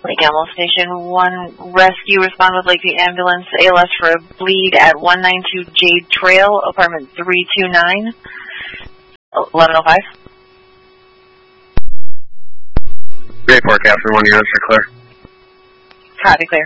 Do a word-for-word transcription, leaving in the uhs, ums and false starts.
Lake Elmo Station one, rescue, respond with Lakeview Ambulance, A L S for a bleed at one ninety-two Jade Trail, apartment three two nine, eleven oh five. Great Park, after one units are clear. Copy, clear.